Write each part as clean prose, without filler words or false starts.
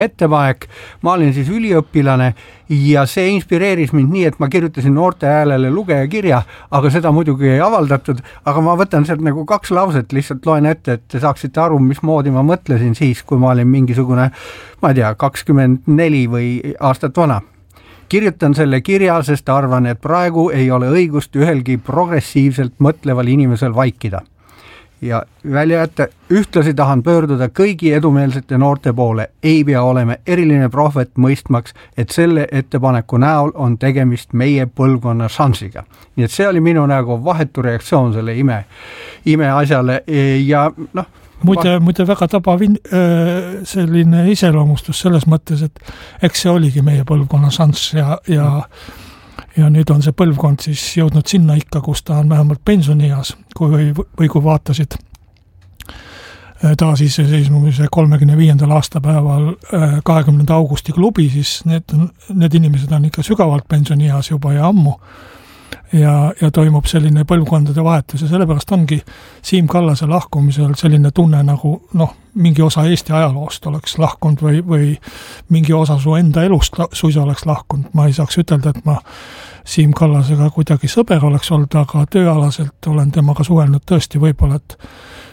ettepanek, ma olin siis üliõpilane ja see inspireeris mind nii, et ma kirjutasin noorte häälele lugejakirja, aga seda muidugi ei avaldatud, aga ma võtan sealt nagu 2 lauset, lihtsalt loen ette, et te saaksite aru, mismoodi ma mõtlesin siis, kui ma olin mingisugune, ma ei tea, 24 või aastat vana. Kirjutan selle kirja, sest arvan, et praegu ei ole õigust ühelgi progressiivselt mõtleval inimesel vaikida. Ja välja jätta, ühtlasi tahan pöörduda kõigi edumeelsete noorte poole. Ei pea olema eriline prohvet mõistmaks, et selle ettepaneku näol on tegemist meie põlvkonna šansiga. Nii et see oli minu nagu vahetu reaktsioon selle ime asjale ja noh, Muide väga tabav selline iseloomustus selles mõttes, et eks see oligi meie põlvkonna šanss ja nüüd on see põlvkond siis jõudnud sinna ikka, kus ta on vähemalt pensionieas, või kui vaatasid taasiseseisvumise 35. aastapäeval 20. augusti klubi, siis need inimesed on ikka sügavalt pensionieas juba ja ammu ja toimub selline põlvkondade vahetus ja sellepärast ongi Siim Kallase lahkumisel selline tunne nagu mingi osa Eesti ajaloost oleks lahkunud või mingi osa su enda elust suisa oleks lahkunud. Ma ei saaks ütelda, et ma Siim Kallasega kuidagi sõber oleks olnud, aga tööalaselt olen temaga suhelnud tõesti võib-olla, et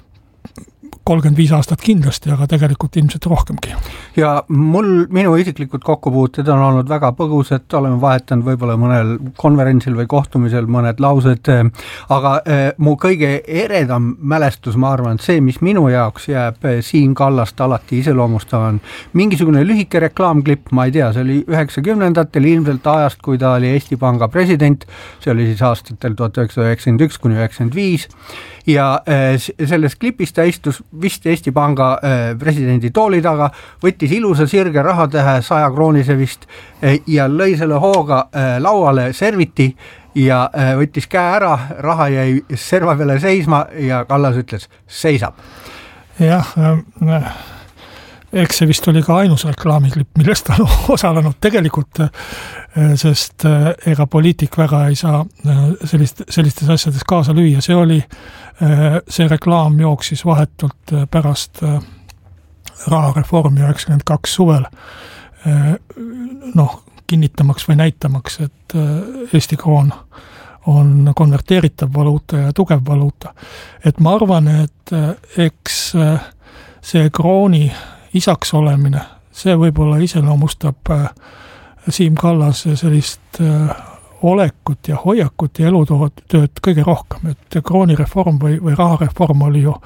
35 aastat kindlasti, aga tegelikult ilmselt rohkemgi. Ja minu isiklikud kokkupuuted on olnud väga põgused, oleme vahetanud võib-olla mõnel konverentsil või kohtumisel mõned laused, aga mu kõige eredam mälestus, ma arvan, see, mis minu jaoks jääb Siim Kallast alati iseloomustav on mingisugune lühike reklaamklipp, ma ei tea, see oli 90-ndatel ilmselt ajast, kui ta oli Eesti Panga president, see oli siis aastatel 1991–1995 ja selles klipis ta istus vist Eesti Panga presidendi tooli taga, võttis ilusa sirge rahatähe 100-kroonise vist ja lõi selle hooga lauale serviti ja võttis käe ära, raha jäi serva peale seisma ja Kallas ütles, seisab. Jah, eks see vist oli ka ainus reklaamiklipp, millest ta on osalenud tegelikult, sest ega poliitik väga ei saa sellistes asjades kaasa lüüa. See reklaam jooksis vahetult pärast rahareformi 92 suvel kinnitamaks või näitamaks, et Eesti kroon on konverteeritav valuuta ja tugev valuuta. Et ma arvan, et eks see krooni isaks olemine, see võib-olla iseloomustab Siim Kallase sellist olekut ja hoiakut ja elutööd kõige rohkem, et kroonireform või rahareform oli ju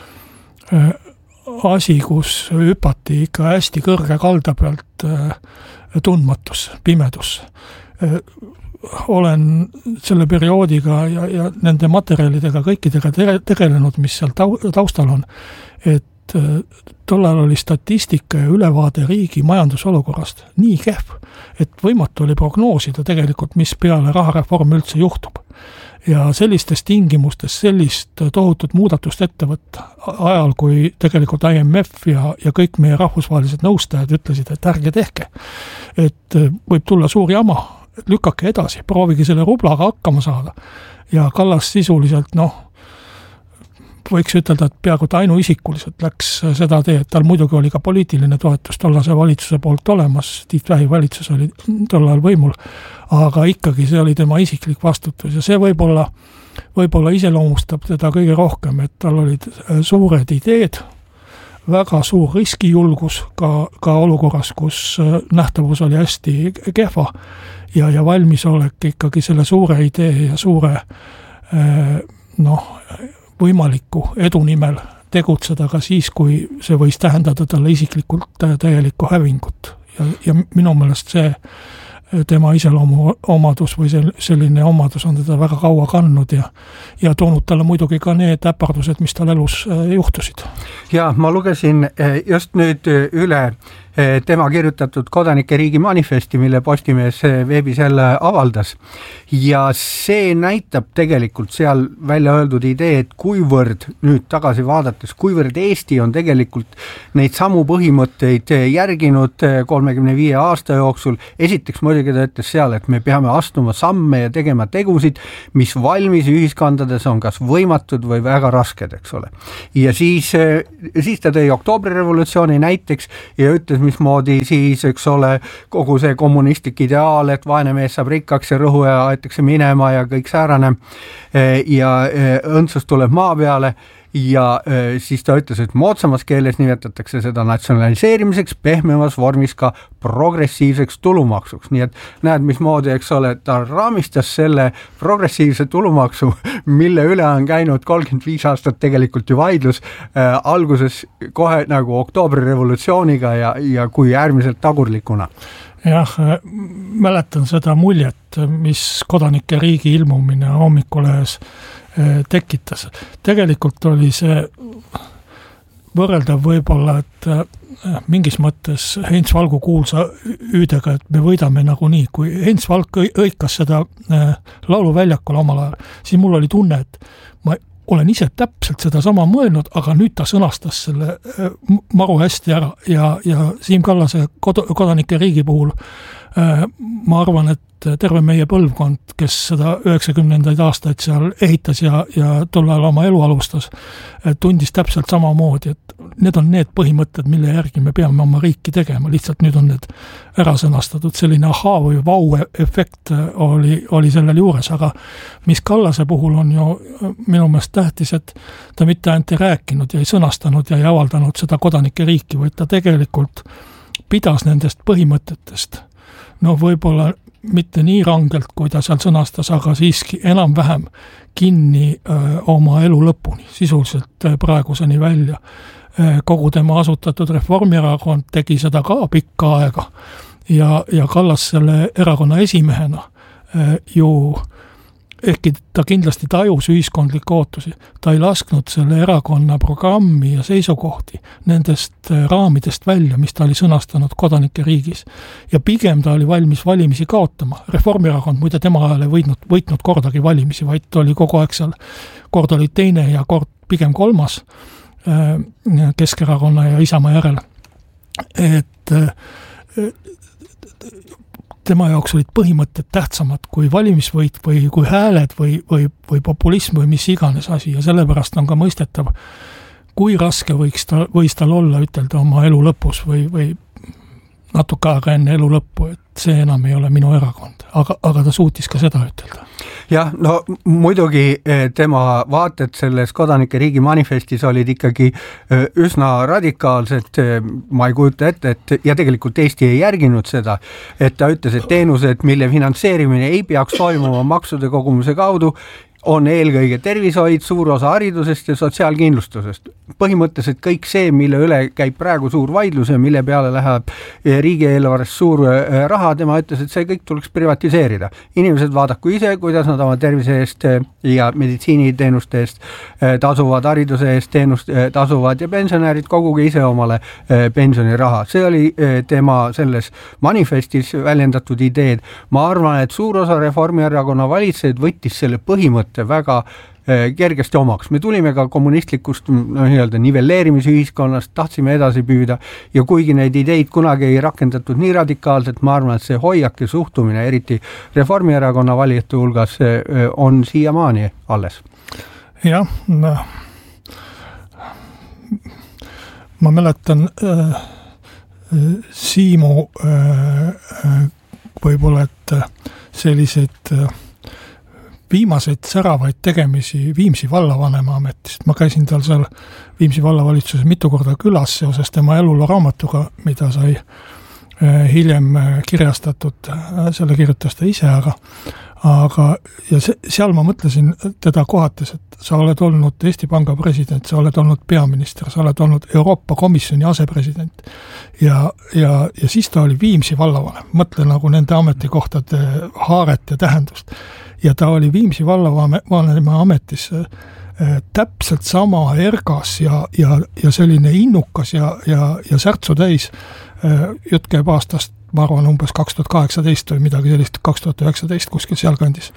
asi, kus hüpati ikka hästi kõrge kalda pealt tundmatus, pimedus. Olen selle perioodiga ja nende materjalidega kõikidega tegelenud, mis seal taustal on, et tollal oli statistika ja ülevaade riigi majandusolukorrast nii kehv, et võimatu oli prognoosida tegelikult, mis peale rahareform üldse juhtub. Ja sellistes tingimustes sellist tohutut muudatust ette võtta ajal, kui tegelikult IMF ja kõik meie rahvusvahelised nõustajad ütlesid, et ärge tehke, et võib tulla suur jama, lükake edasi, proovige selle rublaga hakkama saada. Ja Kallas sisuliselt, võiks ütelda, et peaaegu ainuisikuliselt läks seda teed, tal muidugi oli ka poliitiline toetus tollase valitsuse poolt olemas, Tiit Vähi valitsus oli tollal võimul, aga ikkagi see oli tema isiklik vastutus ja see võib-olla iseloomustab teda kõige rohkem, et tal olid suured ideed, väga suur riskijulgus ka olukorras, kus nähtavus oli hästi kehva ja valmisolek ikkagi selle suure idee ja suure võimaliku edu nimel tegutseda ka siis, kui see võis tähendada talle isiklikult täielikku hävingut. Ja minu meelest see tema iseloomu omadus või selline omadus on teda väga kaua kandnud ja toonud talle muidugi ka need äpardused, mis tal elus juhtusid. Ja ma lugesin just nüüd üle tema kirjutatud Kodanike riigi manifesti, mille Postimees veebis jälle avaldas. Ja see näitab tegelikult seal välja öeldud idee, et kuivõrd nüüd tagasi vaadates, kuivõrd Eesti on tegelikult neid samu põhimõtteid järginud 35 aasta jooksul. Esiteks muidugi ta ütles seal, et me peame astuma samme ja tegema tegusid, mis valmis ühiskondades on kas võimatud või väga rasked, eks ole. Ja siis ta tõi oktoobrirevolutsiooni näiteks ja ütles mismoodi siis, eks ole, kogu see kommunistlik ideaal, et vaene mees saab rikkaks ja rõhuja aetakse minema ja kõik säärane ja õndsus tuleb maa peale. Ja siis ta ütles, et moodsamas keeles nimetatakse seda natsionaliseerimiseks, pehmemas vormis ka progressiivseks tulumaksuks. Nii et näed, mismoodi, eks ole, ta raamistas selle progressiivse tulumaksu, mille üle on käinud 35 aastat tegelikult ju vaidlus, alguses kohe nagu oktoobrirevolutsiooniga ja kui äärmiselt tagurlikuna. Jah, mäletan seda muljet, mis kodanike riigi ilmumine hommikulehes tekitas. Tegelikult oli see võrreldav võib-olla, et mingis mõttes Heinz Valgu kuulsa hüüdega, et me võidame nagunii. Kui Heinz Valk õikas seda lauluväljakul omal ajal, siis mul oli tunne, et ma olen ise täpselt seda sama mõelnud, aga nüüd ta sõnastas selle maru hästi ära ja Siim Kallase kodanike riigi puhul ma arvan, et terve meie põlvkond, kes seda 90. aastaid seal ehitas ja tol ajal oma elu alustas, tundis täpselt samamoodi, et need on need põhimõtted, mille järgi me peame oma riiki tegema, lihtsalt nüüd on need ära sõnastatud, selline ahaa või vau efekt oli sellel juures, aga mis Kallase puhul on ju minu meelest tähtis, et ta mitte ainult ei rääkinud ja ei sõnastanud ja ei avaldanud seda kodanike riiki, vaid ta tegelikult pidas nendest põhimõtetest, no võib-olla mitte nii rangelt, kui ta seal sõnastas, aga siiski enam-vähem kinni oma elu lõpuni, sisuliselt praeguseni välja. Kogu tema asutatud Reformierakond tegi seda ka pikka aega ja Kallas selle erakonna esimehena ju ehkki ta kindlasti tajus ühiskondlikke ootusi, ta ei lasknud selle erakonna programmi ja seisukohti nendest raamidest välja, mis ta oli sõnastanud kodanike riigis. Ja pigem ta oli valmis valimisi kaotama. Reformierakond muide tema ajal ei võitnud kordagi valimisi, vaid oli kogu aeg seal, kord oli teine ja kord pigem kolmas Keskerakonna ja Isamaa järel. Et tema jaoks olid põhimõtted tähtsamad kui valimisvõit või kui hääled või populism või mis iganes asi ja sellepärast on ka mõistetav, kui raske võis tal olla ütelda oma elu lõpus või natuke aega enne elu lõppu, et see enam ei ole minu erakond, aga ta suutis ka seda ütelda. Jah, no muidugi tema vaated selles kodanike riigi manifestis olid ikkagi üsna radikaalsed, ma ei kujuta ette, ja tegelikult Eesti ei järginud seda, et ta ütles, et teenused, mille finantseerimine ei peaks toimuma maksude kogumise kaudu, on eelkõige tervishoid, suur osa haridusest ja sotsiaalkindlustusest. Põhimõtteliselt kõik see, mille üle käib praegu suur vaidlus ja mille peale läheb riigieelarvest suur raha, tema ütles, et see kõik tuleks privatiseerida. Inimesed vaadaku ise, kuidas nad oma tervise eest ja meditsiiniteenuste eest tasuvad, hariduse eest tasuvad ja pensionärid koguge ise omale pensioniraha. See oli tema selles manifestis väljendatud ideed. Ma arvan, et suur osa Reformierakonna valitsejaid võttis selle põhimõtte väga kergesti omaks. Me tulime ka kommunistlikust nivelleerimisühiskonnast, tahtsime edasi püüda ja kuigi neid ideid kunagi ei rakendatud nii radikaalselt, ma arvan, et see hoiak ja suhtumine, eriti Reformierakonna valijate hulgas, on siiamaani alles. Jah, ma mäletan Siimu võib-olla, et selliseid viimaseid säravaid tegemisi Viimsi vallavanema ametist. Ma käisin tal seal Viimsi vallavalitsuses mitu korda külas seoses tema eluloo raamatuga, mida sai hiljem kirjastatud, selle kirjutas ta ise, aga seal ma mõtlesin teda kohates, et sa oled olnud Eesti Panga president, sa oled olnud peaminister, sa oled olnud Euroopa Komisjoni asepresident ja siis ta oli Viimsi vallavanem. Mõtle nagu nende ametikohtade haaret ja tähendust. Ja ta oli Viimsi vallavanema ametis täpselt sama ergas ja selline innukas ja särtsu täis. Jutt käib aastast, ma arvan, umbes 2018 või midagi sellist, 2019 kuskil sealkandis.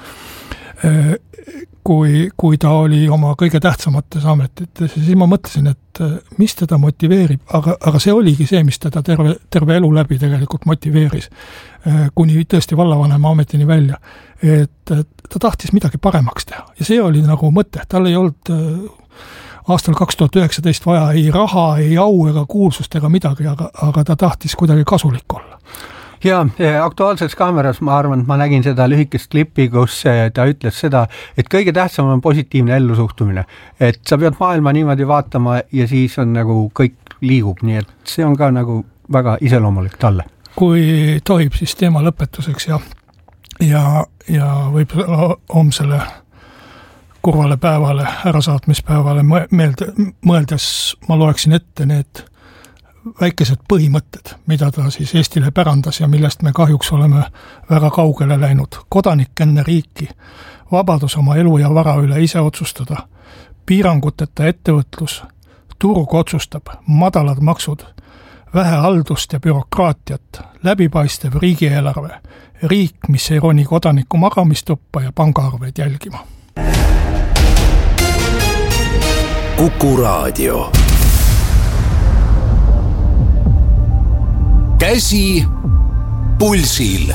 Kui ta oli oma kõige tähtsamates ametites, siis ma mõtlesin, et mis teda motiveerib, aga see oligi see, mis teda terve elu läbi tegelikult motiveeris, kuni tõesti vallavanema ametini välja, et ta tahtis midagi paremaks teha ja see oli nagu mõte, tal ei olnud aastal 2019 vaja ei raha, ei au ega kuulsust ega midagi, aga ta tahtis kuidagi kasulik olla. Ja Aktuaalses Kaameras ma arvan, et ma nägin seda lühikest klippi, kus ta ütles seda, et kõige tähtsam on positiivne ellusuhtumine. Et sa pead maailma niimoodi vaatama ja siis on nagu kõik liigub, nii et see on ka nagu väga iseloomulik talle. Kui tohib, siis teema lõpetuseks ja võib homsele kurvale päevale, ärasaatmispäevale mõeldes ma loeksin ette need väikesed põhimõtted, mida ta siis Eestile pärandas ja millest me kahjuks oleme väga kaugele läinud. Kodanik enne riiki, vabadus oma elu ja vara üle ise otsustada, piiranguteta ettevõtlus, turg otsustab, madalad maksud, vähe haldust ja bürokraatiat, läbipaistev riigieelarve, riik, mis ei roni kodaniku magamistuppa ja pangaarveid jälgima. Kuku Raadio. Käsi pulsil.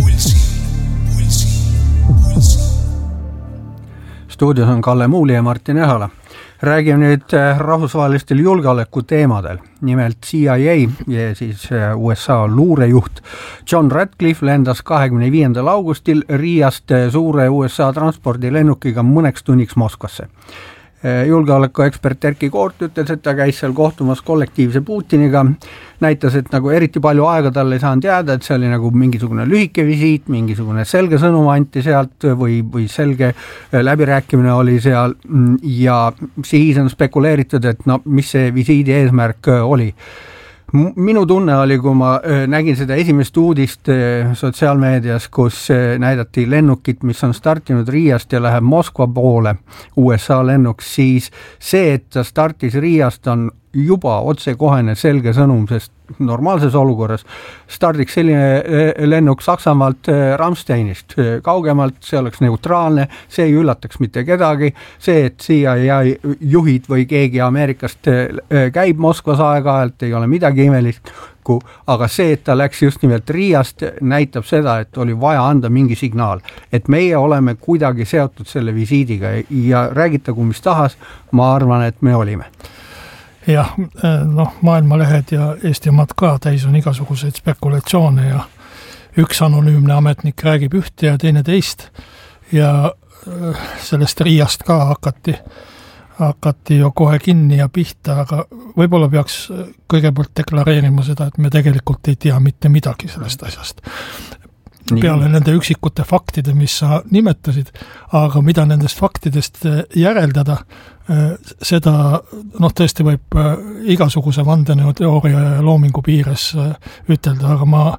Stuudios on Kalle Muuli ja Martin Ehala. Räägime nüüd rahvusvahelistel julgeoleku teemadel. Nimelt CIA ja siis USA luurejuht John Ratcliffe lendas 25. augustil Riiast suure USA transpordilennukiga mõneks tunniks Moskvasse. Julgeolekuekspert Erki Koort ütles, et ta käis seal kohtumas kollektiivse Putiniga, näitas, et nagu eriti palju aega tal ei saanud jääda, et see oli nagu mingisugune lühike visiit, mingisugune selge sõnum anti sealt või selge läbirääkimine oli seal ja siis on spekuleeritud, et no mis see visiidi eesmärk oli. Minu tunne oli, kui ma nägin seda esimest uudist sotsiaalmeedias, kus näidati lennukit, mis on startinud Riiast ja läheb Moskva poole, USA lennuks, siis see, et ta startis Riiast on juba otsekohene selge sõnum, sest normaalses olukorras stardiks selline lennuk Saksamaalt Ramsteinist kaugemalt, see oleks neutraalne, see ei üllataks mitte kedagi, see, et CIA juhid või keegi Ameerikast käib Moskvas aeg-ajalt, ei ole midagi imelist, aga see, et ta läks just nimelt Riiast, näitab seda, et oli vaja anda mingi signaal, et meie oleme kuidagi seotud selle visiidiga ja räägitagu mis tahas, ma arvan, et me olime. Jah, maailmalehed ja Eesti omad ka täis on igasuguseid spekulatsioone ja üks anonüümne ametnik räägib ühte ja teine teist ja sellest Riiast ka hakati ju kohe kinni ja pihta, aga võib-olla peaks kõigepealt deklareerima seda, et me tegelikult ei tea mitte midagi sellest asjast. Peale nende üksikute faktide, mis sa nimetasid, aga mida nendest faktidest järeldada, seda tõesti võib igasuguse vandenõuteooria ja loomingu piires ütelda, aga ma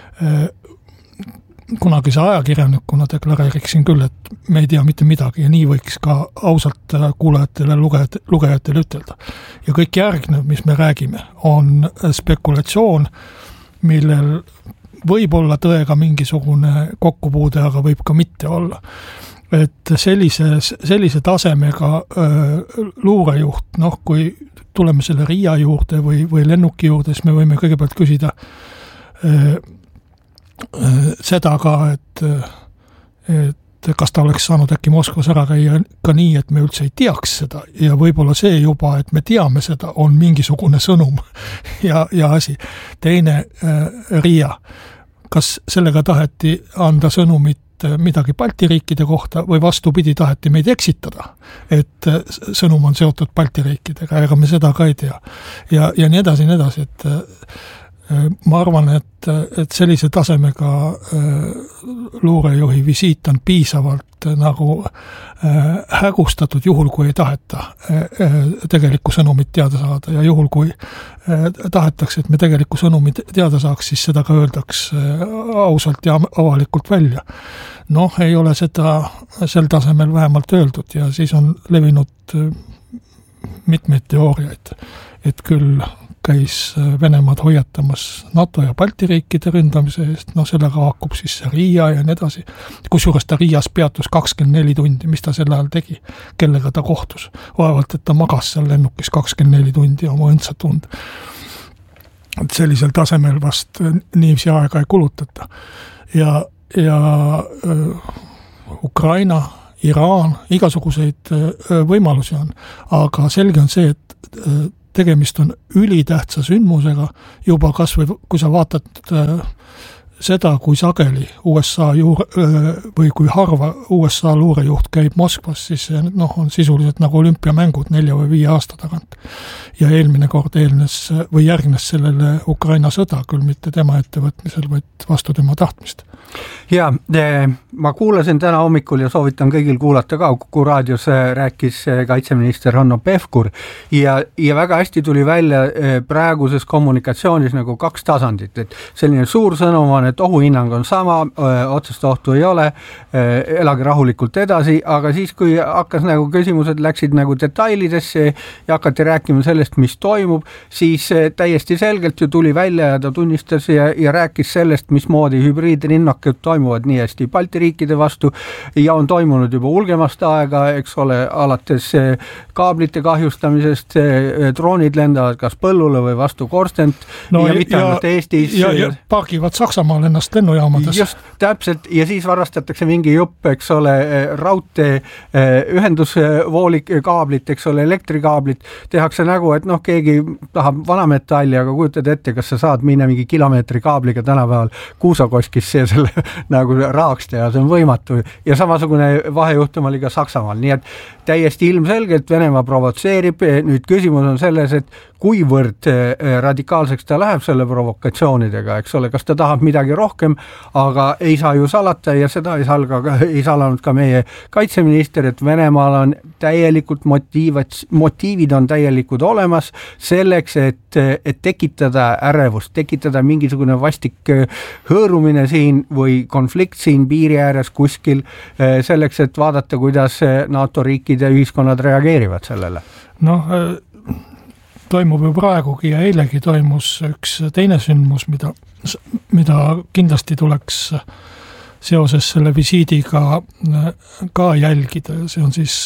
kunagise ajakirjanikuna deklareeriksin küll, et me ei tea mitte midagi ja nii võiks ka ausalt kuulajatele, lugejatele ütelda. Ja kõik järgnev, mis me räägime, on spekulatsioon, millel võib olla tõega mingisugune kokkupuude, aga võib ka mitte olla. Et sellise tasemega luurejuht, kui tuleme selle Riia juurde või lennuki juurde, siis me võime kõigepealt küsida seda ka, et kas ta oleks saanud äkki Moskvas ära käia ka nii, et me üldse ei teaks seda ja võib-olla see juba, et me teame seda, on mingisugune sõnum ja asi. Teine Riia, kas sellega taheti anda sõnumit midagi Balti riikide kohta või vastupidi taheti meid eksitada, et sõnum on seotud Balti riikidega, ega me seda ka ei tea. Ja nii edasi, et ma arvan, et sellise tasemega luurejuhi visiit on piisavalt nagu hägustatud juhul, kui ei taheta tegelikku sõnumit teada saada ja juhul, kui tahetakse, et me tegelikku sõnumit teada saaks, siis seda ka öeldaks ausalt ja avalikult välja. Ei ole seda sel tasemel vähemalt öeldud ja siis on levinud mitmeid teooriaid, et küll käis Venemaad hoiatamas NATO ja Balti riikide ründamise eest, sellega haakub siis see Riia ja nii edasi. Kusjuures ta Riias peatus 24 tundi, mis ta sel ajal tegi, kellega ta kohtus. Vaevalt, et ta magas seal lennukis 24 tundi oma õndsatund. Et sellisel tasemel vast niivsi aega ei kulutata. Ja Ukraina Iraan, igasuguseid võimalusi on, aga selge on see, et tegemist on ülitähtsa sündmusega, juba kas või kui sa vaatad seda, kui sageli USA või kui harva USA luurejuht käib Moskvas, siis on sisuliselt nagu olümpiamängud 4 või 5 aasta tagant. Ja eelmine kord järgnes sellele Ukraina sõda, küll mitte tema ettevõtmisel, vaid vastu tema tahtmist. Ja ma kuulasin täna hommikul ja soovitan kõigil kuulata ka, Kuku raadios rääkis kaitseminister Hanno Pevkur ja väga hästi tuli välja praeguses kommunikatsioonis nagu 2 tasandit, et selline suur sõnum on, et ohuhinnang on sama, otsest ohtu ei ole, elage rahulikult edasi, aga siis, kui hakkas nagu küsimused läksid nagu detailidesse ja hakati rääkima sellest, mis toimub, siis täiesti selgelt ju tuli välja ja ta tunnistas ja rääkis sellest, mismoodi hübriidrinnakud toimuvad nii hästi Balti riikide vastu ja on toimunud juba ulgemast aega, eks ole, alates kaablite kahjustamisest, droonid lendavad kas põllule või vastu korstent ja mitte ainult Eestis. Ja pargivad Saksamaal ennast lennujaamades. Just, täpselt, ja siis varastatakse mingi jupp, eks ole, raudtee, ühendusvoolik kaablit, eks ole, elektrikaablit, tehakse nägu, et keegi tahab vanametalli, aga kujutad ette, kas sa saad minna mingi kilomeetri kaabliga tänapäeval Kuusakoskisse ja selle nagu raaks teha, see on võimatu ja samasugune vahejuhtum oli ka Saksamaal, nii et täiesti ilmselgelt Venemaa provotseerib, nüüd küsimus on selles, et kuivõrd radikaalseks ta läheb selle provokatsioonidega, eks ole, kas ta tahab midagi rohkem, aga ei saa ju salata ja seda ei salanud ka meie kaitseminister, et Venemaal on täielikult motiivid on täielikult olemas selleks, et tekitada ärevust, tekitada mingisugune vastik hõõrumine siin või konflikt siin piiri ääres kuskil selleks, et vaadata, kuidas NATO riikide ühiskonnad reageerivad sellele. Toimub ju praegugi ja eilegi toimus üks teine sündmus, mida kindlasti tuleks seoses selle visiidiga ka jälgida. See on siis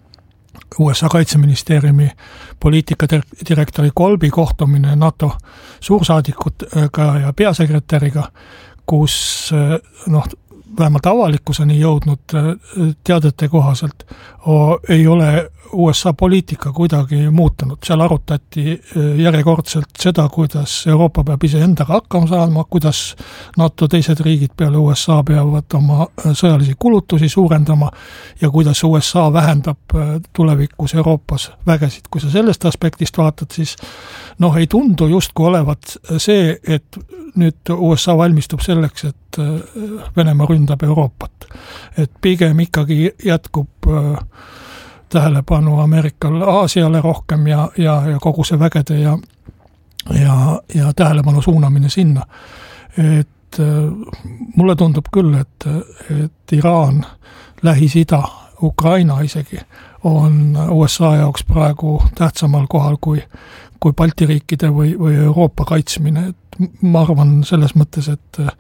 USA kaitseministeeriumi poliitikadirektori Kolbi kohtumine NATO suursaadikutega ja peasekretäriga, kus vähemalt avalikkuseni jõudnud teadete kohaselt ei ole USA poliitika kuidagi muutunud. Seal arutati järjekordselt seda, kuidas Euroopa peab iseendaga hakkama saama, kuidas NATO teised riigid peale USA peavad oma sõjalisi kulutusi suurendama ja kuidas USA vähendab tulevikus Euroopas vägesid. Kui sa sellest aspektist vaatad, siis ei tundu justku olevat see, et nüüd USA valmistub selleks, et Venemaa ründab Euroopat. Et pigem ikkagi jätkub tähelepanu Ameerikal Aasiale rohkem ja kogu see vägede ja tähelepanu suunamine sinna. Et mulle tundub küll, et Iraan, Lähis-Ida, Ukraina isegi on USA jaoks praegu tähtsamal kohal kui Balti riikide või Euroopa kaitsmine. Et ma arvan selles mõttes,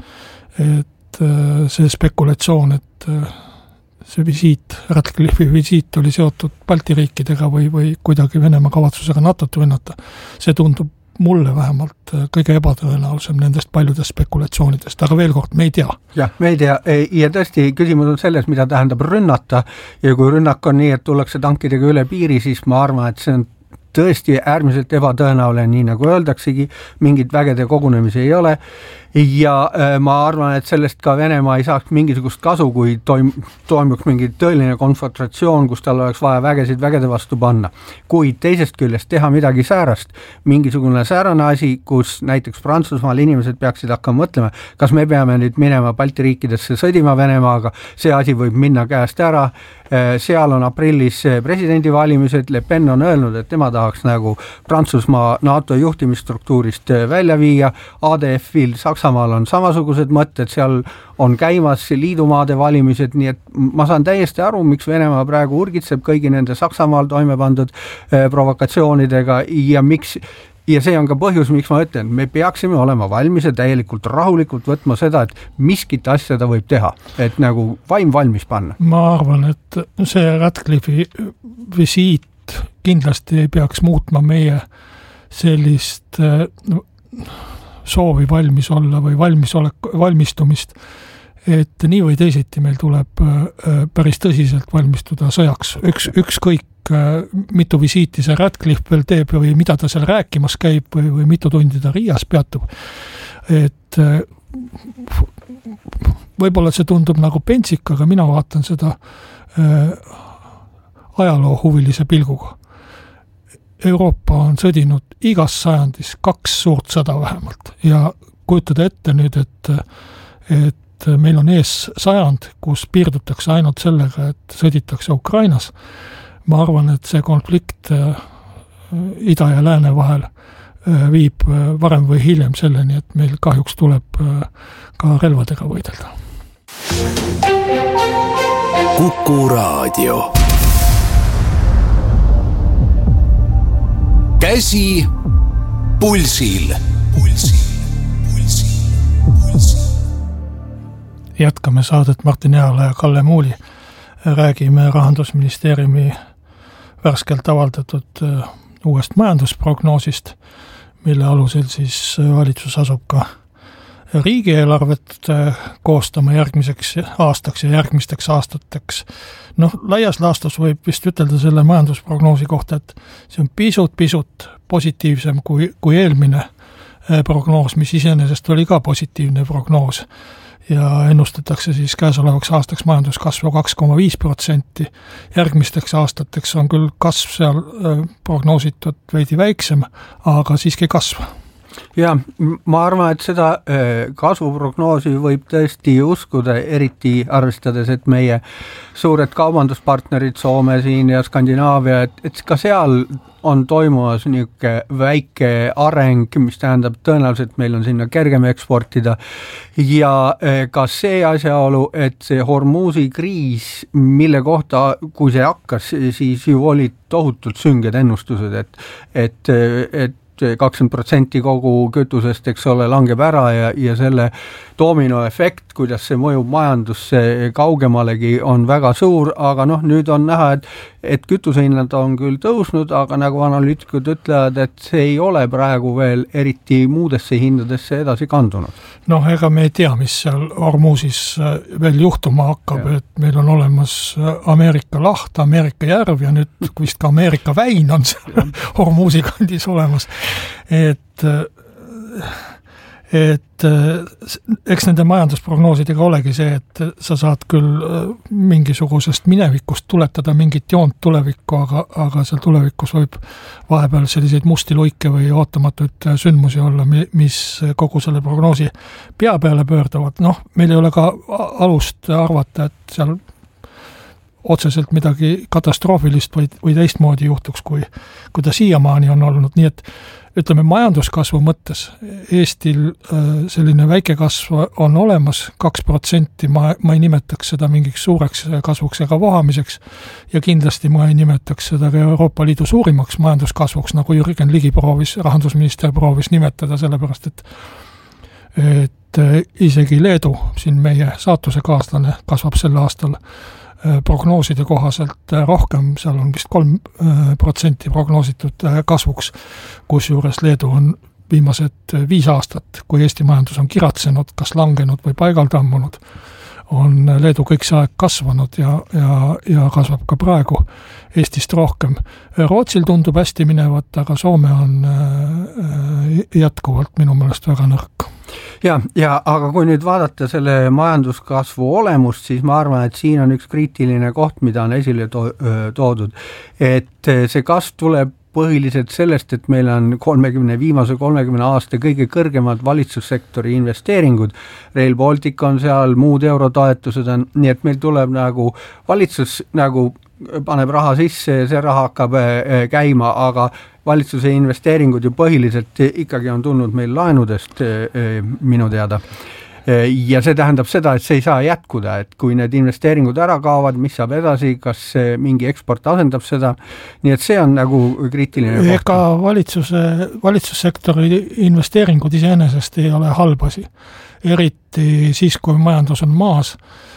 et see spekulatsioon, et see Radcliffe'i visiit oli seotud Balti riikidega või kuidagi Venemaa kavatsusega NATO-t rünnata. See tundub mulle vähemalt kõige ebatõenäolisem nendest paljudest spekulatsioonidest, aga veel kord, me ei tea. Jah, me ei tea ja tõesti küsimus on selles, mida tähendab rünnata ja kui rünnak on nii, et tullakse tankidega üle piiri, siis ma arvan, et see on tõesti äärmiselt ebatõenäoline, nii nagu öeldaksegi, mingit vägede kogunemisi ei ole ja ma arvan, et sellest ka Venemaa ei saaks mingisugust kasu, kui toimuks mingi tõeline konfrontatsioon, kus tal oleks vaja vägesid vägede vastu panna. Kuid teisest küljest teha midagi säärast, mingisugune säärane asi, kus näiteks Prantsusmaal inimesed peaksid hakkama mõtlema, kas me peame nüüd minema Balti riikidesse sõdima Venemaaga, see asi võib minna käest ära, seal on aprillis presidendivalimised, Le Pen on öelnud, et tema tahaks nagu Prantsusmaa NATO juhtimisstruktuurist välja viia, ADF-il Saksamaal on samasugused mõtted, seal on käimas liidumaade valimised, nii et ma saan täiesti aru, miks Venemaa praegu urgitseb kõigi nende Saksamaal toime pandud provokatsioonidega ja see on ka põhjus, miks ma ütlen, me peaksime olema valmis ja täielikult rahulikult võtma seda, et miskit asja ta võib teha, et nagu vaim valmis panna. Ma arvan, et see Radcliffe'i visiit kindlasti ei peaks muutma meie sellist soovi valmis olla või valmistumist, et nii või teisiti meil tuleb päris tõsiselt valmistuda sõjaks. Ükskõik mitu visiiti see Radcliffe veel teeb või mida ta seal rääkimas käib või mitu tundi ta Riias peatub. Et võib-olla see tundub nagu pentsik, aga mina vaatan seda ajaloo huvilise pilguga. Euroopa on sõdinud igas sajandis 2 suurt sõda vähemalt ja kujutada ette nüüd, et meil on ees sajand, kus piirdutakse ainult sellega, et sõditakse Ukrainas. Ma arvan, et see konflikt ida ja lääne vahel viib varem või hiljem selleni, et meil kahjuks tuleb ka relvadega võidelda. Kuku Raadio. Käsi pulsil. Jätkame saadet Martin Ehala ja Kalle Muuli. Räägime Rahandusministeeriumi värskelt avaldatud uuest majandusprognoosist, mille alusel siis valitsus asub ka riigieelarvet koostama järgmiseks aastaks ja järgmisteks aastateks. Laias laastus võib vist ütelda selle majandusprognoosi kohta, et see on pisut positiivsem kui eelmine prognoos, mis iseenesest oli ka positiivne prognoos. Ja ennustatakse siis käesolevaks aastaks majanduskasvu 2,5%. Järgmisteks aastateks on küll kasv seal prognoositud veidi väiksem, aga siiski kasv. Ja ma arvan, et seda kasvuprognoosi võib tõesti uskuda, eriti arvestades, et meie suured kaubanduspartnerid Soome siin ja Skandinaavia, et ka seal on toimumas niisugune väike areng, mis tähendab tõenäoliselt meil on sinna kergem eksportida ja ka see asjaolu, et see Hormuzi kriis, mille kohta, kui see hakkas, siis ju olid tohutult sünged ennustused, et 20% kogu kütusest, eks ole, langeb ära ja selle dominoefekt, kuidas see mõjub majandusse kaugemalegi, on väga suur, aga nüüd on näha, et kütusehinnad on küll tõusnud, aga nagu analüütikud ütlevad, et see ei ole praegu veel eriti muudesse hindadesse edasi kandunud. Ega me ei tea, mis seal Hormuzis veel juhtuma hakkab, et meil on olemas Ameerika laht, Ameerika järv ja nüüd vist ka Ameerika väin on seal Hormuzi kandis olemas. Et eks nende majandusprognoosidega olegi see, et sa saad küll mingisugusest minevikust tuletada mingit joont tulevikku, aga seal tulevikus võib vahepeal selliseid musti luike või ootamatuid sündmusi olla, mis kogu selle prognoosi pea peale pöörduvad. Meil ei ole ka alust arvata, et seal otseselt midagi katastroofilist või teistmoodi juhtuks, kui ta siiamaani on olnud, nii et ütleme, majanduskasvu mõttes Eestil selline väike kasv on olemas, 2%, ma ei nimetaks seda mingiks suureks kasvuks ega vohamiseks ja kindlasti ma ei nimetaks seda ka Euroopa Liidu suurimaks majanduskasvuks, nagu Jürgen Ligi rahandusminister proovis nimetada, sellepärast et isegi Leedu, siin meie saatuse kaaslane, kasvab sel aastal prognooside kohaselt rohkem, seal on vist 3% prognoositud kasvuks, kusjuures Leedu on viimased 5 aastat, kui Eesti majandus on kiratsenud, kas langenud või paigaltammunud, on Leedu kõik see aeg kasvanud ja kasvab ka praegu Eestist rohkem. Rootsil tundub hästi minevat, aga Soome on jätkuvalt minu meelest väga nõrk. Aga kui nüüd vaadata selle majanduskasvu olemust, siis ma arvan, et siin on üks kriitiline koht, mida on esile toodud, et see kasv tuleb põhiliselt sellest, et meil on viimase 30 aasta kõige kõrgemad valitsussektori investeeringud. Rail Baltic on seal, muud eurotoetused on, nii et meil tuleb nagu valitsus paneb raha sisse ja see raha hakkab käima, aga valitsuse investeeringud ju põhiliselt ikkagi on tulnud meil laenudest minu teada. Ja see tähendab seda, et see ei saa jätkuda, et kui need investeeringud ära kaovad, mis saab edasi, kas mingi eksport asendab seda, nii et see on nagu kriitiline koht. Ega valitsussektori investeeringud iseenesest ei ole halbasi, eriti siis, kui majandus on maas,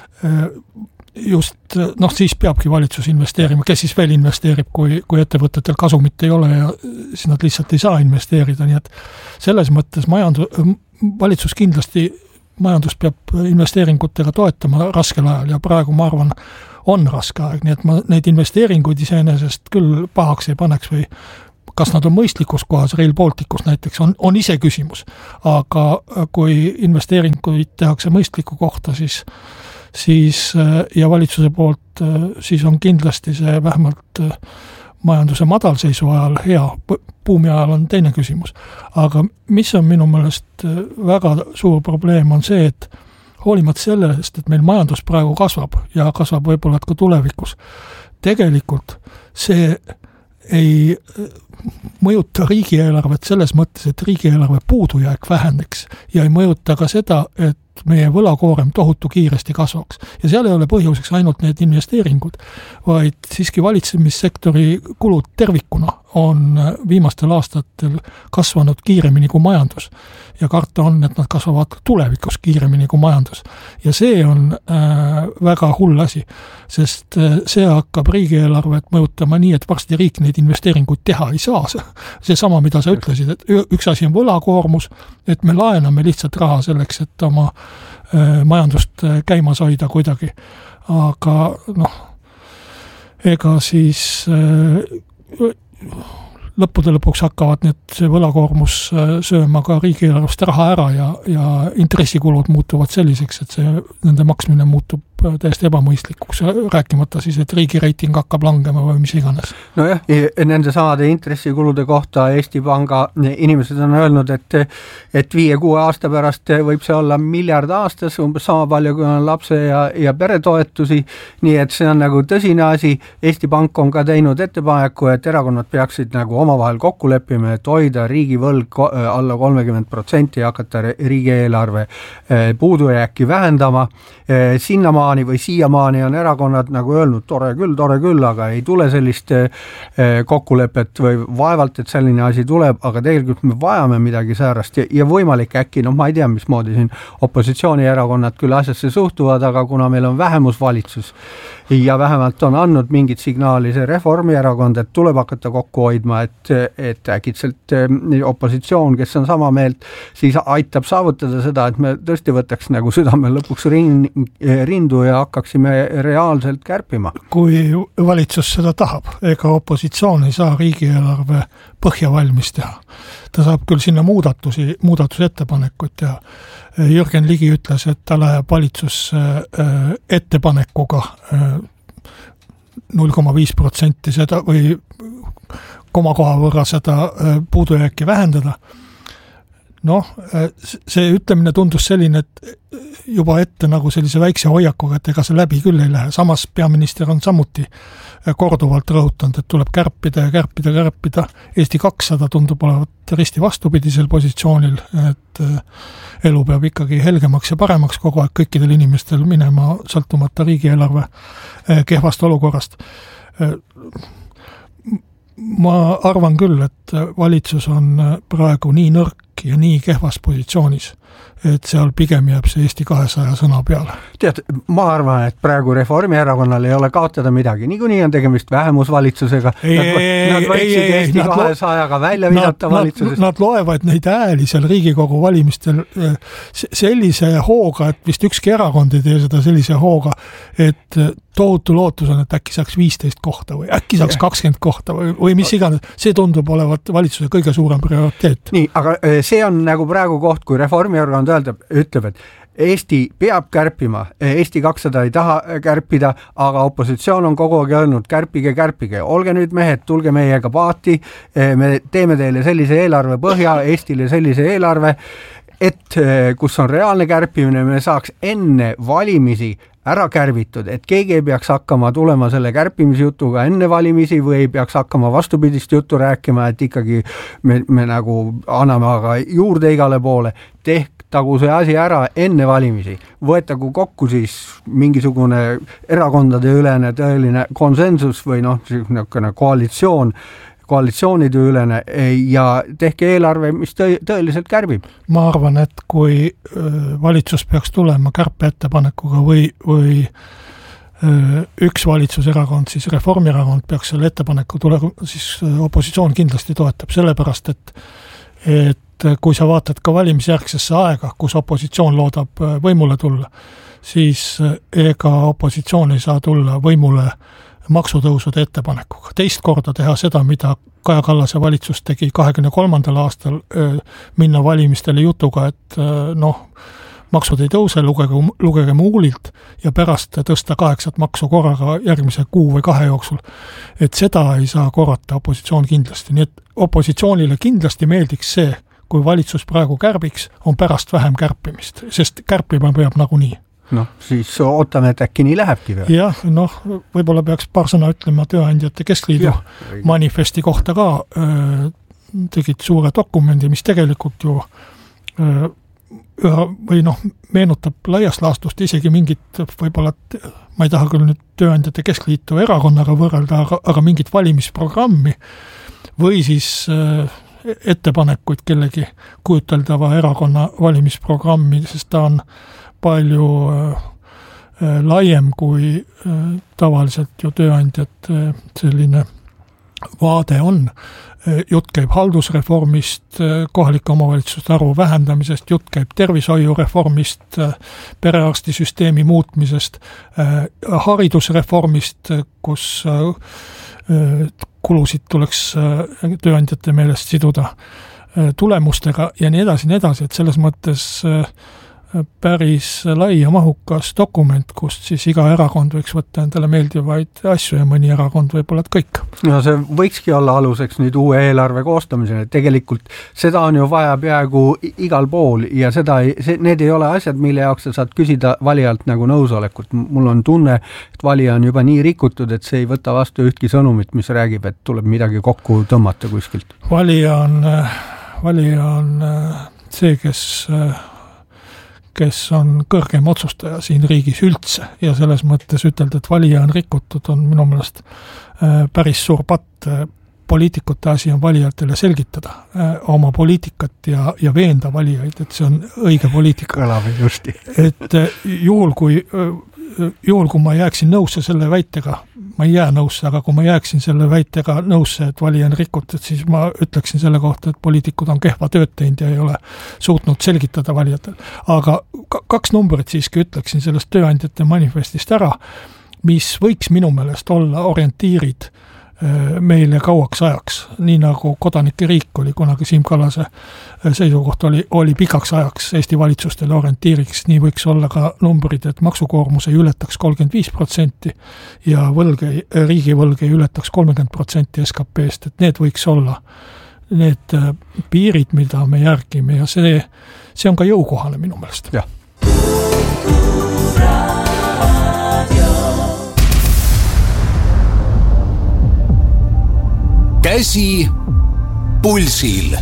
just, siis peabki valitsus investeerima, kes siis veel investeerib, kui ettevõtetel kasumit ei ole ja siis nad lihtsalt ei saa investeerida, nii et selles mõttes valitsus kindlasti majandus peab investeeringutega toetama raskel ajal ja praegu ma arvan, on raske aeg, nii et ma neid investeeringuid iseenesest küll pahaks ei paneks või kas nad on mõistlikus kohas, Rail Balticus näiteks, on ise küsimus. Aga kui investeeringuid tehakse mõistliku kohta, siis ja valitsuse poolt, siis on kindlasti see vähemalt majanduse madalseisu ajal hea, buumi ajal on teine küsimus. Aga mis on minu meelest väga suur probleem on see, et hoolimata sellest, et meil majandus praegu kasvab ja kasvab võib-olla ka tulevikus, tegelikult see ei mõjuta riigieelarvet selles mõttes, et riigieelarve puudujääk väheneks ja ei mõjuta ka seda, et meie võlakoorem tohutu kiiresti kasvaks. Ja seal ei ole põhjuseks ainult need investeeringud, vaid siiski valitsemissektori kulud tervikuna on viimastel aastatel kasvanud kiiremini kui majandus. Ja karta on, et nad kasvavad tulevikus kiiremini kui majandus. Ja see on väga hull asi, sest see hakkab riigieelarvet mõjutama nii, et varsti riik neid investeeringuid teha ei saa. See sama, mida sa ütlesid, et üks asi on võlakoormus, et me laename lihtsalt raha selleks, et oma majandust käimas hoida kuidagi. Aga ega siis lõppude lõpuks hakkavad need võlakoormus sööma ka riigieelarvest raha ära ja intressikulud muutuvad selliseks, et see nende maksmine muutub täiesti ebamõistlikuks, rääkimata siis, et riigi reiting hakkab langema või mis iganes. Nojah, nende samade intressikulude kohta Eesti Panga inimesed on öelnud, et 5-6 aasta pärast võib see olla miljard aastas, umbes sama palju, kui on lapse ja peretoetusi, nii et see on nagu tõsine asi. Eesti Pank on ka teinud ettepaneku, et erakonnad peaksid nagu omavahel kokku leppima, et hoida riigivõlg alla 30% ja hakata riigieelarve puudujääki vähendama. Sinnamaani või siiamaani on erakonnad nagu öelnud, tore küll, aga ei tule sellist kokkulepet või vaevalt, et selline asi tuleb, aga tegelikult me vajame midagi säärast ja võimalik äkki, ma ei tea, mismoodi siin opositsioonierakonnad küll asjasse suhtuvad, aga kuna meil on vähemusvalitsus ja vähemalt on andnud mingit signaali see Reformierakond, et tuleb hakata kokku hoidma, et äkitselt opositsioon, kes on sama meelt, siis aitab saavutada seda, et me tõesti võtaks nagu südame lõpuks rindu ja hakkaksime reaalselt kärpima. Kui valitsus seda tahab, ega opositsioon ei saa riigieelarve põhja valmis teha. Ta saab küll sinna muudatusettepanekuid teha. Jürgen Ligi ütles, et ta läheb valitsus ettepanekuga 0,5% seda või komakoha võrra seda puudujääki vähendada. See ütlemine tundus selline, et juba ette nagu sellise väikse hoiakuga, et ega see läbi küll ei lähe. Samas peaminister on samuti korduvalt rõhutanud, et tuleb kärpida. Eesti 200 tundub olevat risti vastupidisel positsioonil, et elu peab ikkagi helgemaks ja paremaks kogu aeg kõikidel inimestel minema sõltumata riigieelarve kehvast olukorrast. Ma arvan küll, et valitsus on praegu nii nõrk ja nii kehvas positsioonis, et seal pigem jääb see Eesti 200 sõna peale. Tead, ma arvan, et praegu Reformierakonnal ei ole kaotada midagi. Niikuinii on tegemist vähemusvalitsusega. Nad võiksid Eesti 200-ga välja visata valitsusest. Nad loevad neid ääli seal Riigikogu valimistel sellise hooga, et vist ükski erakond ei tee seda sellise hooga, et tohutu lootus on, et äkki saaks 15 kohta või äkki saaks 20 kohta või mis iganes. See tundub olevat valitsuse kõige suurem prioriteet. Nii, aga see on nagu praegu koht, kui Reformierakond ütleb, et Eesti peab kärpima, Eesti 200 ei taha kärpida, aga opositsioon on kogu aeg öelnud, kärpige, olge nüüd mehed, tulge meiega paati, me teeme teile sellise eelarve põhja, Eestile sellise eelarve, et kus on reaalne kärpimine, me saaks enne valimisi ära kärbitud, et keegi ei peaks hakkama tulema selle kärpimisjutuga enne valimisi või ei peaks hakkama vastupidist juttu rääkima, et ikkagi me nagu anname aga juurde igale poole, tehtagu see asi ära enne valimisi, võetagu kokku siis mingisugune erakondade ülene tõeline konsensus või koalitsioonide ülene ja tehke eelarve, mis tõeliselt kärbib. Ma arvan, et kui valitsus peaks tulema kärpeettepanekuga või üks valitsuserakond, siis Reformierakond peaks selle ettepaneku tulema, siis opositsioon kindlasti toetab, sellepärast, et et kui sa vaatad ka valimisjärgsesse aega, kus opositsioon loodab võimule tulla, siis ega opositsioon ei saa tulla võimule maksutõusude ettepanekuga. Teist korda teha seda, mida Kaja Kallase valitsus tegi 23. aastal, minna valimistele jutuga, et maksud ei tõuse, lugege muulilt ja pärast tõsta 8 maksu korraga järgmise kuu või 2 jooksul. Et seda ei saa korrata opositsioon kindlasti. Nii et opositsioonile kindlasti meeldiks see, kui valitsus praegu kärbiks, on pärast vähem kärpimist, sest kärpima peab nagunii. Siis ootame, et äkki nii lähebki veel. Jah, võib-olla peaks paar sõna ütlema Tööandjate Keskliidu manifesti kohta ka. Tegid suure dokumendi, mis tegelikult ju meenutab laias laastust isegi mingit, võib-olla, ma ei taha küll nüüd Tööandjate Keskliitu erakonnaga võrrelda, aga mingit valimisprogrammi või siis ettepanekuid kellegi kujuteldava erakonna valimisprogrammi, sest ta on palju laiem kui tavaliselt ju tööandjad selline vaade on. Jutt käib haldusreformist, kohalike omavalitsuste arvu vähendamisest, jutt käib tervishoiureformist, perearstisüsteemi muutmisest, haridusreformist, kus kulusid tuleks tööandjate meelest siduda tulemustega ja nii edasi, et selles mõttes päris lai ja mahukas dokument, kust siis iga erakond võiks võtta endale meeldivaid asju ja mõni erakond võib-olla kõik. See võikski olla aluseks nüüd uue eelarve koostamisele. Tegelikult seda on ju vaja peaaegu igal pool ja need ei ole asjad, mille jaoks sa saad küsida valijalt nagu nõusolekut. Mul on tunne, et valija on juba nii rikutud, et see ei võta vastu ühtki sõnumit, mis räägib, et tuleb midagi kokku tõmmata kuskilt. Valija on see, kes on kõrgem otsustaja siin riigis üldse ja selles mõttes ütelda, et valija on rikutud, on minu meelest päris suur patt. Poliitikute asi on valijatele selgitada oma poliitikat ja veenda valijaid, et see on õige poliitika. Kõlab justi. Et juhul, kui ma jääksin nõusse selle väitega, ma ei jää nõusse, aga kui ma jääksin selle väitega nõusse, et valija on rikutud, siis ma ütleksin selle kohta, et poliitikud on kehva tööd teinud ja ei ole suutnud selgitada valijatel. Aga 2 numbrit siiski ütleksin sellest Tööandjate manifestist ära, mis võiks minu meelest olla orientiirid meile kauaks ajaks, nii nagu kodanike riik oli kunagi Siim Kallase seisukoht oli pikaks ajaks Eesti valitsustele orientiiriks, nii võiks olla ka numbrid, et maksukoormus ei ületaks 35% ja riigivõlg ei ületaks 30% SKP-st, et need võiks olla need piirid, mida me järgime ja see on ka jõukohane minu meelest. Jah. Käsi pulsil.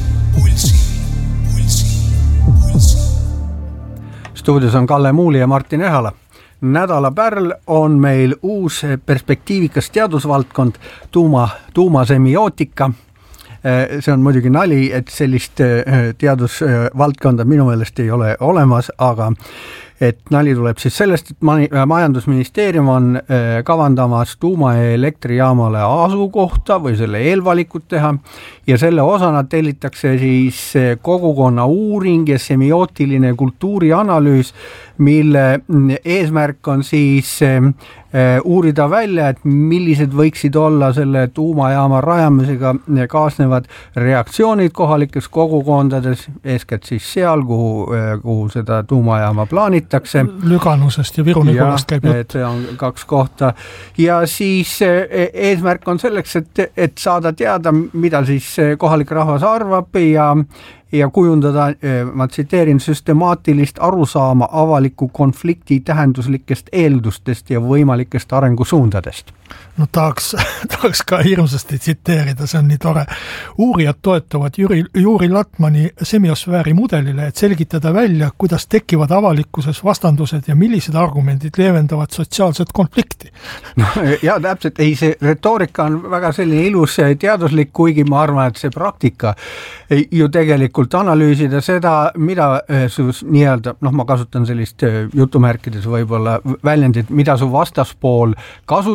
Stuudios on Kalle Muuli ja Martin Ehala. Nädala pärl on meil uus perspektiivikas teadusvaldkond, tuumasemiootika. See on muidugi nali, et sellist teadusvaldkonda minu meelest ei ole olemas, aga et nali tuleb siis sellest, et majandusministeerium on kavandamas tuumaelektrijaamale asukohta või selle eelvalikut teha ja selle osana tellitakse siis kogukonna uuring ja semiootiline kultuurianalüüs, mille eesmärk on siis uurida välja, et millised võiksid olla selle tuumajaama rajamisega kaasnevad reaktsioonid kohalikes kogukondades, eeskätt siis seal, kuhu seda tuumajaama plaanitakse. Lüganusest ja Viru-Nigulast käib jutt. See on 2 kohta. Ja siis eesmärk on selleks, et saada teada, mida siis kohalik rahvas arvab ja kujundada, ma tsiteerin, süstemaatilist arusaama avaliku konflikti tähenduslikest eeldustest ja võimalikest arengusuundadest. No tahaks ka hirmsasti tsiteerida, see on nii tore. Uurijad toetuvad Juri Latmani semiosfääri mudelile, et selgitada välja, kuidas tekivad avalikkuses vastandused ja millised argumendid leevendavad sotsiaalset konflikti. Ja täpselt, see retoorika on väga selline ilus teaduslik, kuigi ma arvan, et see praktika ju tegelikult analüüsida seda, mida nii-öelda, ma kasutan sellist jutumärkides võib-olla väljendit, mida su vastaspool kasutab,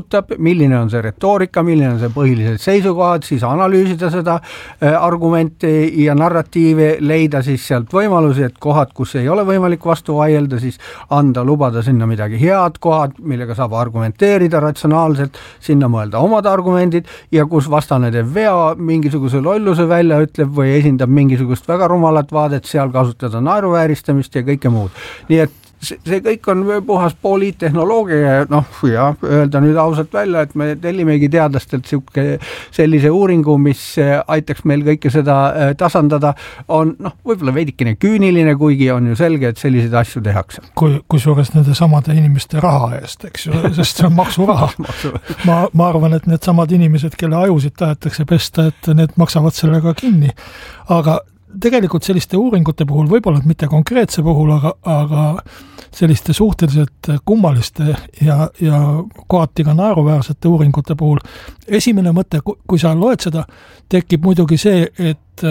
milline on see retoorika, milline on see põhilised seisukohad, siis analüüsida seda argumente ja narratiive, leida siis sealt võimalusi, et kohad, kus ei ole võimalik vastu vaielda, siis lubada sinna midagi head, kohad, millega saab argumenteerida ratsionaalselt, sinna mõelda omad argumendid ja kus vastane teeb vea, mingisuguse lolluse välja ütleb või esindab mingisugust väga rumalat vaadet, seal kasutada naeruvääristamist ja kõike muud. Nii et see kõik on puhas poliittehnoloogia ja öelda nüüd ausalt välja, et me tellimegi teadlastelt sellise uuringu, mis aitaks meil kõike seda tasandada, on võib-olla veidikene küüniline, kuigi on ju selge, et selliseid asju tehakse. Kusjuures nende samade inimeste raha eest, eks ju, sest see on maksuraha. ma arvan, et need samad inimesed, kelle ajusid tahetakse pesta, et need maksavad sellega kinni. Aga tegelikult selliste uuringute puhul, võib-olla mitte konkreetse puhul, aga selliste suhteliselt kummaliste ja kohati ka naeruväärsete uuringute puhul. Esimene mõte, kui sa loed seda, tekib muidugi see, et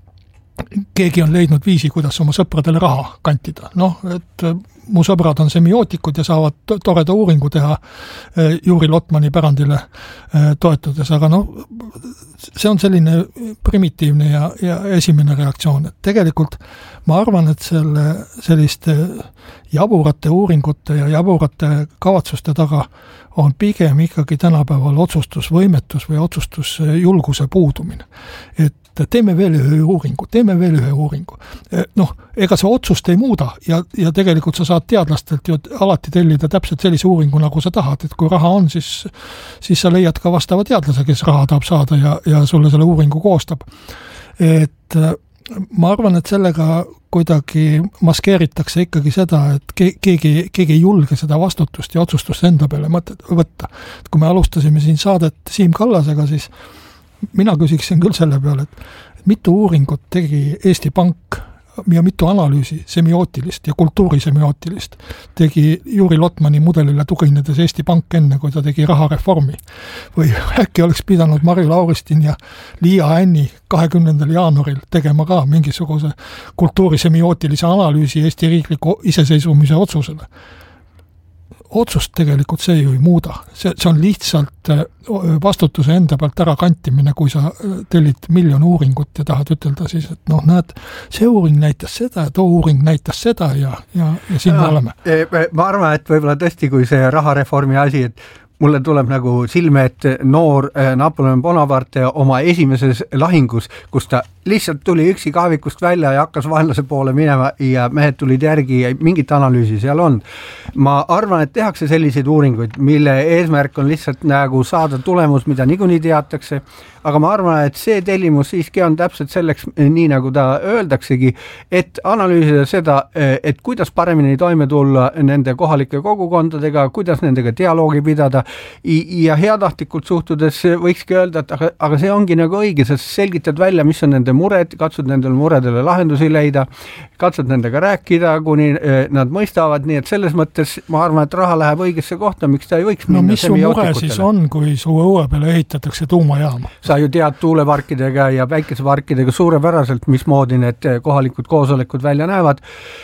keegi on leidnud viisi, kuidas oma sõpradele raha kantida. Et mu sõbrad on semiootikud ja saavad toreda uuringu teha Juri Lotmani pärandile toetudes, aga see on selline primitiivne ja esimene reaktsioon. Et tegelikult ma arvan, et selliste jaburate uuringute ja jaburate kavatsuste taga on pigem ikkagi tänapäeval otsustusvõimetus või otsustusjulguse puudumine. Et teeme veel ühe uuringu. Ega see otsust ei muuda ja tegelikult sa saad teadlastelt ju alati tellida täpselt sellise uuringu, nagu sa tahad, et kui raha on, siis sa leiad ka vastava teadlase, kes raha tahab saada ja sulle selle uuringu koostab. Et ma arvan, et sellega kuidagi maskeeritakse ikkagi seda, et keegi ei julge seda vastutust ja otsustust enda peale võtta. Et kui me alustasime siin saadet Siim Kallasega, siis mina küsiksin küll selle peale, et mitu uuringut tegi Eesti Pank ja mitu analüüsi semiootilist ja kultuurisemioootilist tegi Juri Lotmani mudelile tuginedes Eesti Pank enne, kui ta tegi rahareformi. Või äkki oleks pidanud Mari Lauristin ja Liia Änni 20. jaanuaril tegema ka mingisuguse kultuurisemioootilise analüüsi Eesti riikliku iseseisvumise otsusele. Otsust tegelikult see ju ei muuda. See on lihtsalt vastutuse enda pealt ära kantimine, kui sa tellid miljon uuringut ja tahad ütelda siis, et näed, see uuring näitas seda ja too uuring näitas seda ja siin me oleme. Ma arvan, et võib-olla tõesti, kui see rahareformi asi, et mulle tuleb nagu silme, et noor Napoleon Bonaparte oma esimeses lahingus, kus ta lihtsalt tuli üksi kahvikust välja ja hakkas vaenlase poole minema ja mehed tulid järgi ja mingit analüüsi seal on. Ma arvan, et tehakse selliseid uuringuid, mille eesmärk on lihtsalt nagu saada tulemus, mida niikuinii teatakse, aga ma arvan, et see tellimus siiski on täpselt selleks, nii nagu ta öeldaksegi, et analüüsida seda, et kuidas paremini toime tulla nende kohalike kogukondadega, kuidas nendega dialoogi pidada ja heatahtlikult suhtudes võikski öelda, et aga see ongi nagu õige, sa selgitad välja, mis on nende mured, katsud nendele muredele lahendusi leida, katsud nendega rääkida, kuni nad mõistavad, nii et selles mõttes ma arvan, et raha läheb õigesse kohta, miks ta ei võiks minna mis su mure siis on, kui su õue peale ehitatakse tuumajaama? Sa ju tead tuuleparkidega ja päikeseparkidega suurepäraselt, mismoodi need kohalikud koosolekud välja näevad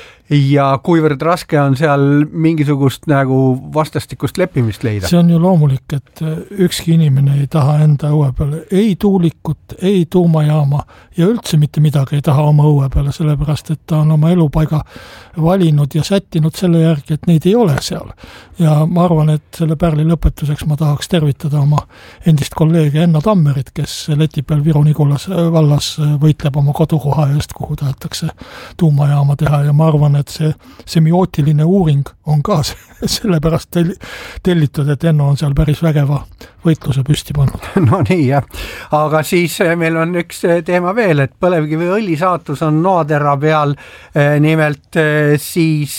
ja kuivõrd raske on seal mingisugust nagu vastastikust leppimist leida. See on ju loomulik, et ükski inimene ei taha enda õue peale ei tuulikut, ei tuumajaama ja üldse mitte midagi ei taha oma õue peale, sellepärast et ta on oma elupaiga valinud ja sättinud selle järgi, et neid ei ole seal. Ja ma arvan, et selle pärli lõpetuseks ma tahaks tervitada oma endist kolleegi Enna Tammerit, kes Leti peal Viru-Nigulas vallas võitleb oma kodukoha eest, kuhu tahetakse tuumajaama teha ja ma arvan, et see semiootiline uuring on ka sellepärast tellitud, et Enno on seal päris vägeva võitluse püsti pannud. No nii jah, aga siis meil on üks teema veel, et põlevkiviõli saatus on noaterra peal, nimelt siis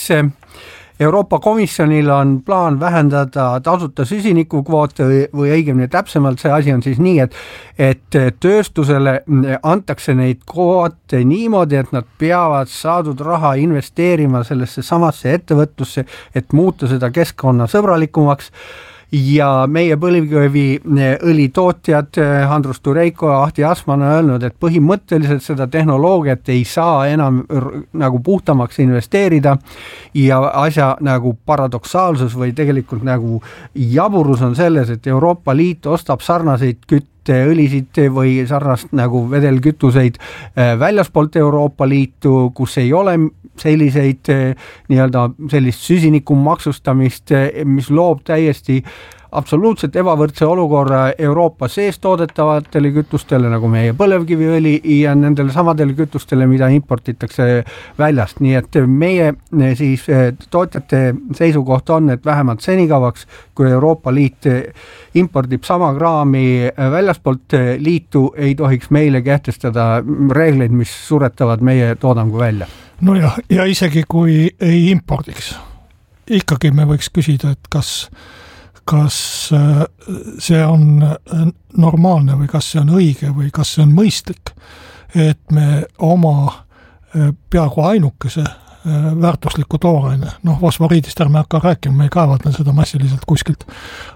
Euroopa Komisjonil on plaan vähendada tasuta süsinikukvoote või õigemini täpsemalt see asi on siis nii, et tööstusele antakse neid kvoote niimoodi, et nad peavad saadud raha investeerima sellesse samasse ettevõtlusse, et muuta seda keskkonnasõbralikumaks ja meie põlevkivi õlitootjad Andrus Tureiko ja Ahti Asman on öelnud, et põhimõtteliselt seda tehnoloogiat ei saa enam nagu puhtamaks investeerida ja asja nagu paradoksaalsus või tegelikult nagu jaburus on selles, et Euroopa Liit ostab sarnaseid õlisid või sarnast nagu vedelkütuseid väljaspoolt Euroopa Liitu, kus ei ole selliseid nii-öelda sellist süsiniku maksustamist, mis loob täiesti absoluutselt ebavõrdse olukorra Euroopa sees toodetavatele kütustele, nagu meie põlevkiviõli ja nendele samadele kütustele, mida importitakse väljast. Nii et meie siis tootjate seisukoht on, et vähemalt senikavaks, kui Euroopa Liit impordib sama kraami väljaspoolt liitu, ei tohiks meile kehtestada reegleid, mis suretavad meie toodangu välja. No ja isegi kui ei impordiks, ikkagi me võiks küsida, et kas see on normaalne või kas see on õige või kas see on mõistlik, et me oma peaaegu ainukese väärtusliku tooraine, fosforiidist ärme hakka rääkima, me ei kaevata seda massiliselt kuskilt,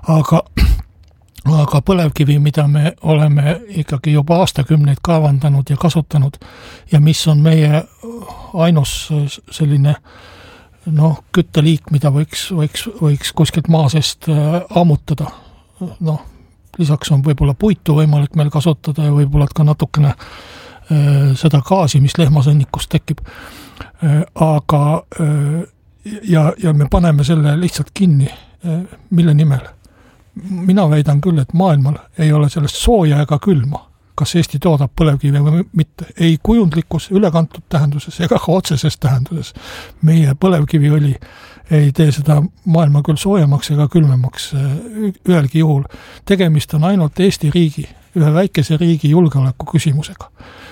aga põlevkivi, mida me oleme ikkagi juba aastakümneid kaevandanud ja kasutanud ja mis on meie ainus selline kütteliik, mida võiks kuskilt maa seest ammutada. Lisaks on võib-olla puitu võimalik meil kasutada ja võib-olla ka natukene seda gaasi, mis lehmasõnnikust tekib. Aga ja me paneme selle lihtsalt kinni, mille nimel. Mina väidan küll, et maailmal ei ole sellest sooja ega külma, kas Eesti toodab põlevkivi või mitte. Ei kujundlikus, ülekantud tähenduses ega ka otseses tähenduses. Meie põlevkiviõli ei tee seda maailma küll soojemaks ega külmemaks ühelgi juhul. Tegemist on ainult Eesti riigi, ühe väikese riigi julgeoleku küsimusega.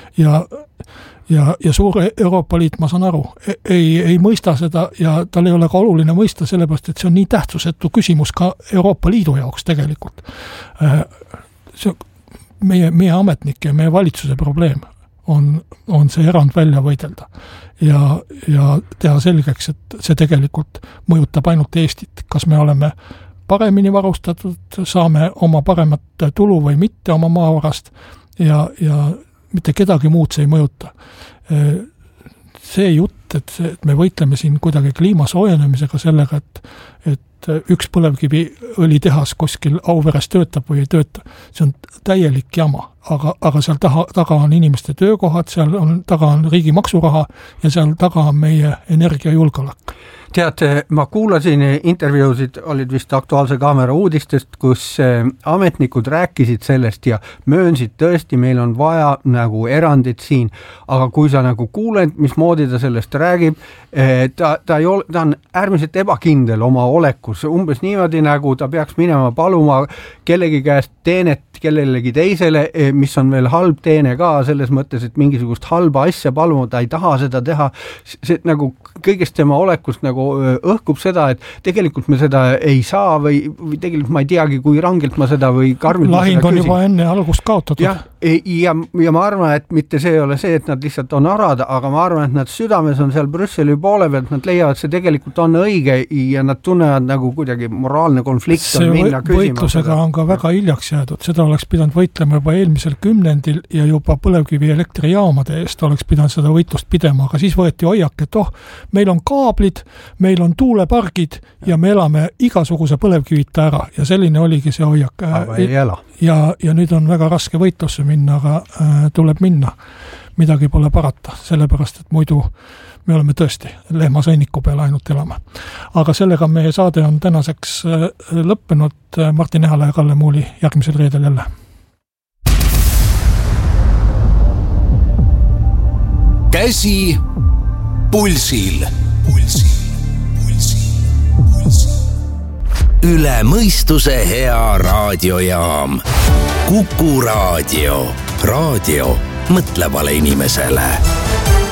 Ja suur Euroopa Liit, ma saan aru, ei mõista seda ja tal ei ole ka oluline mõista, sellepärast, et see on nii tähtsusetu küsimus ka Euroopa Liidu jaoks tegelikult. See meie ametnike ja meie valitsuse probleem on see erand välja võidelda ja teha selgeks, et see tegelikult mõjutab ainult Eestit. Kas me oleme paremini varustatud, saame oma paremat tulu või mitte oma maavarast ja mitte kedagi muud see ei mõjuta. See jutt, et me võitleme siin kuidagi kliima soojenemisega sellega, et üks põlevkiviõlitehas kuskil Auveres töötab või ei tööta, see on täielik jama, aga seal taga on inimeste töökohad, seal taga on riigi maksuraha ja seal taga on meie energiajulgeolek. Tead, ma kuulasin intervjuusid, olid vist Aktuaalse Kaamera uudistest, kus ametnikud rääkisid sellest ja möönsid tõesti, meil on vaja nagu erandit siin, aga kui sa nagu kuuled, mismoodi ta sellest räägib, ta on äärmiselt ebakindel oma olekus, umbes niimoodi nagu ta peaks minema paluma kellegi käest teenet kellelegi teisele, mis on veel halb teene ka, selles mõttes, et mingisugust halba asja paluma, ta ei taha seda teha, see nagu kõigest tema olekust nagu õhkub seda, et tegelikult me seda ei saa või tegelikult ma ei teagi, kui rangelt ma seda või karmilt lahing on juba enne algust kaotatud. Ja ma arvan, et mitte see ei ole see, et nad lihtsalt on arad, aga ma arvan, et nad südames on seal Brüsseli poole pealt, nad leiavad, see tegelikult on õige ja nad tunnevad nagu kuidagi moraalne konflikt on minna küsima. Võitlusega on ka väga hiljaks jäädud, seda oleks pidanud võitlema juba eelmisel kümnendil ja juba põlevkivi elektrijaamade eest oleks pidanud seda võitlust pidema, aga siis võeti hoiak, et meil on kaablid, meil on tuulepargid ja me elame igasuguse põlevkivita ära ja selline oligi see hoiak. Aga ei ela. Ja nüüd on väga raske võitlusse minna, aga tuleb minna. Midagi pole parata, sellepärast, et muidu me oleme tõesti lehmasõnniku peal ainult elama. Aga sellega meie saade on tänaseks lõppenud. Martin Ehala ja Kalle Muuli järgmisel reedel jälle. Käsi pulsil. Üle mõistuse hea raadiojaam. Kuku Raadio. Raadio mõtlevale inimesele.